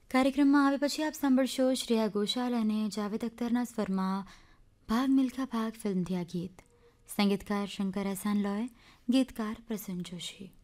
કાર્યક્રમમાં આવે પછી આપ સાંભળશો શ્રેયા ઘોષાલ અને જાવેદ અખ્તરના સ્વરમાં ભાગ મિલ્ખા ભાગ ફિલ્મથી આ ગીત. સંગીતકાર શંકર એહસાન લોય, ગીતકાર પ્રસન્ન જોશી.